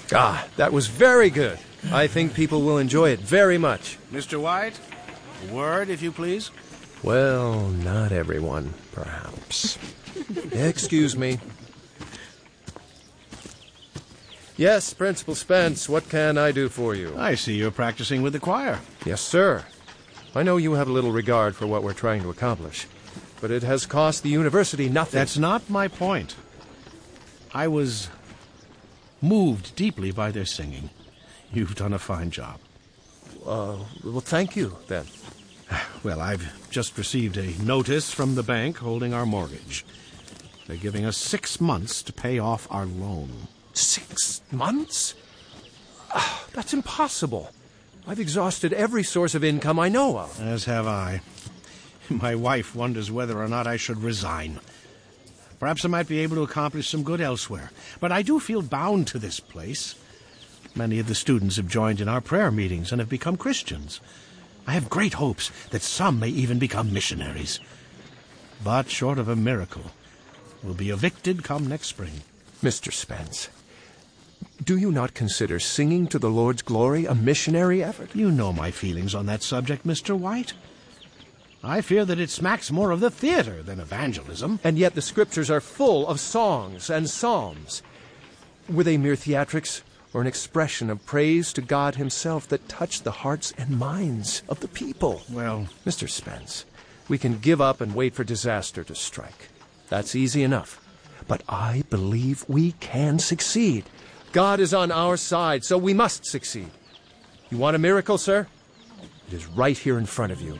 Ah, that was very good. I think people will enjoy it very much. Mr. White, a word, if you please. Well, not everyone, perhaps. Excuse me. Yes, Principal Spence, what can I do for you? I see you're practicing with the choir. Yes, sir. I know you have a little regard for what we're trying to accomplish, but it has cost the university nothing. That's not my point. I was moved deeply by their singing. You've done a fine job. Well, thank you, then. Well, I've just received a notice from the bank holding our mortgage. They're giving us 6 months to pay off our loan. 6 months? That's impossible. I've exhausted every source of income I know of. As have I. My wife wonders whether or not I should resign. Perhaps I might be able to accomplish some good elsewhere. But I do feel bound to this place. Many of the students have joined in our prayer meetings and have become Christians. I have great hopes that some may even become missionaries. But short of a miracle, we'll be evicted come next spring. Mr. Spence, do you not consider singing to the Lord's glory a missionary effort? You know my feelings on that subject, Mr. White. I fear that it smacks more of the theater than evangelism. And yet the scriptures are full of songs and psalms. Were they mere theatrics or an expression of praise to God himself that touched the hearts and minds of the people? Well, Mr. Spence, we can give up and wait for disaster to strike. That's easy enough. But I believe we can succeed. God is on our side, so we must succeed. You want a miracle, sir? It is right here in front of you.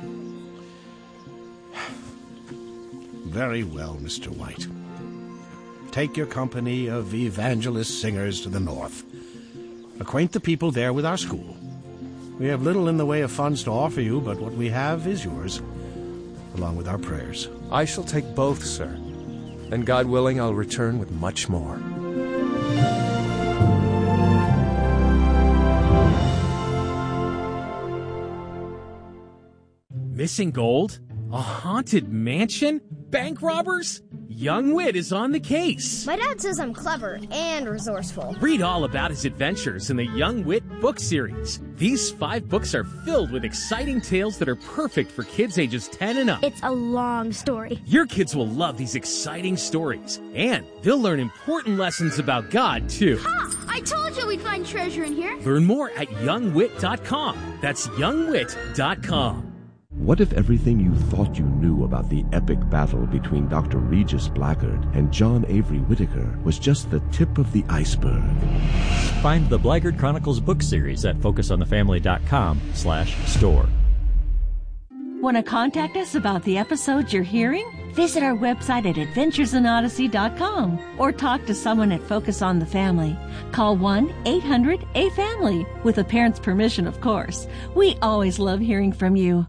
very well, Mr. White. Take your company of evangelist singers to the north. Acquaint the people there with our school. We have little in the way of funds to offer you, but what we have is yours, along with our prayers. I shall take both, sir. And God willing, I'll return with much more. Missing gold? A haunted mansion? Bank robbers? Young Wit is on the case. My dad says I'm clever and resourceful. Read all about his adventures in the Young Wit book series. These 5 books are filled with exciting tales that are perfect for kids ages 10 and up. It's a long story. Your kids will love these exciting stories, and they'll learn important lessons about God, too. Ha! I told you we'd find treasure in here. Learn more at youngwit.com. That's youngwit.com. What if everything you thought you knew about the epic battle between Dr. Regis Blackard and John Avery Whittaker was just the tip of the iceberg? Find the Blackard Chronicles book series at focusonthefamily.com/store. Want to contact us about the episodes you're hearing? Visit our website at adventuresinodyssey.com or talk to someone at Focus on the Family. Call 1-800-A-FAMILY, with a parent's permission, of course. We always love hearing from you.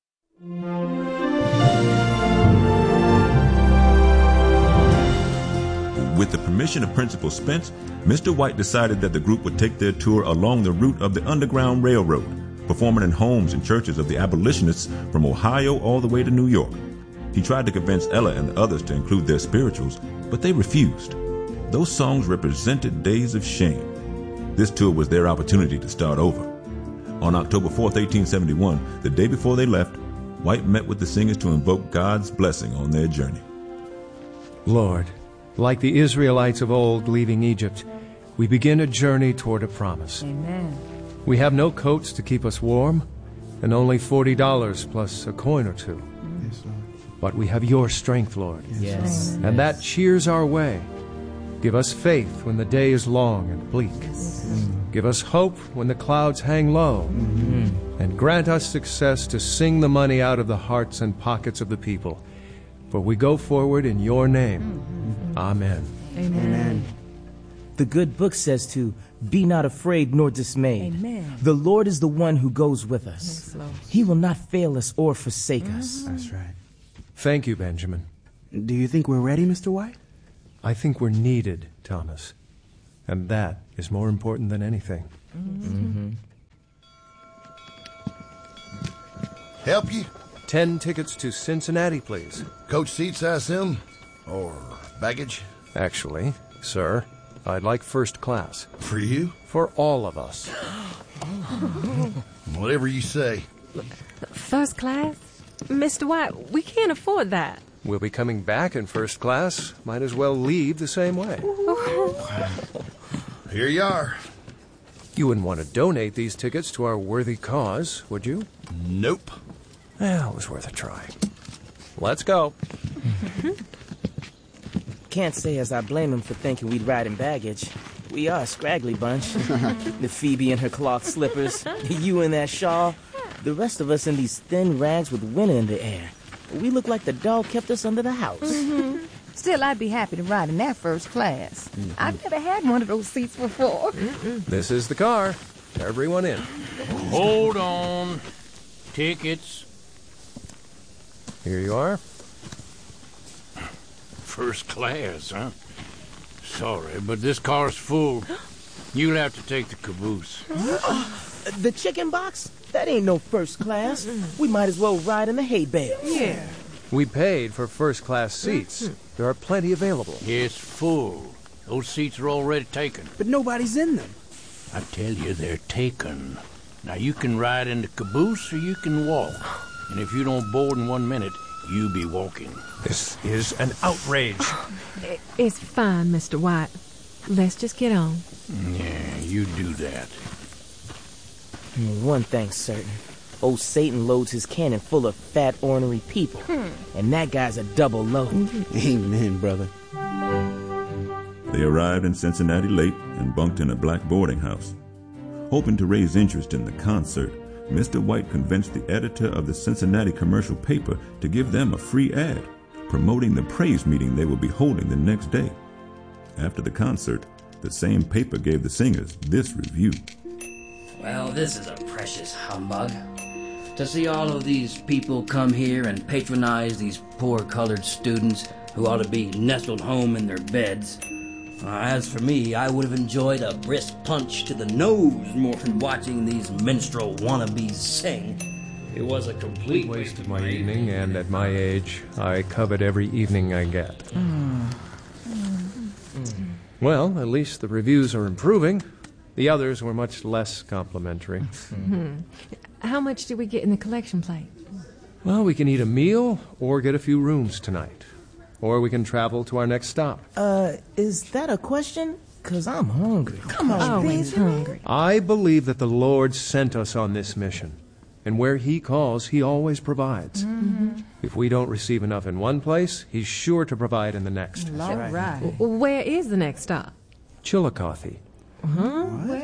With the permission of Principal Spence, Mr. White decided that the group would take their tour along the route of the Underground Railroad, performing in homes and churches of the abolitionists from Ohio all the way to New York. He tried to convince Ella and the others to include their spirituals, but they refused. Those songs represented days of shame. This tour was their opportunity to start over. On October 4th, 1871, the day before they left, White met with the singers to invoke God's blessing on their journey. Lord, like the Israelites of old leaving Egypt, we begin a journey toward a promise. Amen. We have no coats to keep us warm, and only $40 plus a coin or two. Yes, Lord. But we have your strength, Lord. Yes. And that cheers our way. Give us faith when the day is long and bleak. Yes. Give us hope when the clouds hang low. And grant us success to sing the money out of the hearts and pockets of the people. For we go forward in your name. Amen. Amen. The good book says to be not afraid nor dismayed. Amen. The Lord is the one who goes with us. Yes, Lord. He will not fail us or forsake us. That's right. Thank you, Benjamin. Do you think we're ready, Mr. White? I think we're needed, Thomas. And that is more important than anything. Help you? 10 tickets to Cincinnati, please. Coach seats, I assume? Or baggage? Actually, sir, I'd like first class. For you? For all of us. Whatever you say. First class? Mr. White, we can't afford that. We'll be coming back in first class. Might as well leave the same way. Here you are. You wouldn't want to donate these tickets to our worthy cause, would you? Nope. Well, it was worth a try. Let's go. Can't say as I blame him for thinking we'd ride in baggage. We are a scraggly bunch. The Phoebe in her cloth slippers, you in that shawl, the rest of us in these thin rags with winter in the air. We look like the dog kept us under the house. Mm-hmm. Still, I'd be happy to ride in that first class. I've never had one of those seats before. This is the car. Everyone in. Hold on. Tickets. Here you are. First class, huh? Sorry, but this car's full. You'll have to take the caboose. The chicken box? That ain't no first class. We might as well ride in the hay bales. Yeah. We paid for first-class seats. There are plenty available. It's full. Those seats are already taken. But nobody's in them. I tell you, they're taken. Now, you can ride in the caboose or you can walk. And if you don't board in 1 minute, you be walking. This is an outrage. It's fine, Mr. White. Let's just get on. Yeah, you do that. One thing's certain. Old Satan loads his cannon full of fat, ornery people. And that guy's a double load. Amen, brother. They arrived in Cincinnati late and bunked in a black boarding house. Hoping to raise interest in the concert, Mr. White convinced the editor of the Cincinnati commercial paper to give them a free ad, promoting the praise meeting they would be holding the next day. After the concert, the same paper gave the singers this review. Well, this is a precious humbug. To see all of these people come here and patronize these poor colored students who ought to be nestled home in their beds. As for me, I would have enjoyed a brisk punch to the nose more than watching these minstrel wannabes sing. It was a complete waste of my evening, and at my age, I covet every evening I get. Well, at least the reviews are improving. The others were much less complimentary. How much did we get in the collection plate? Well, we can eat a meal or get a few rooms tonight. Or we can travel to our next stop. Is that a question? 'Cause I'm hungry. Come on, Always baby. hungry. I believe that the Lord sent us on this mission. And where He calls, He always provides. If we don't receive enough in one place, He's sure to provide in the next. All right. Where is the next stop? Chillicothe. Where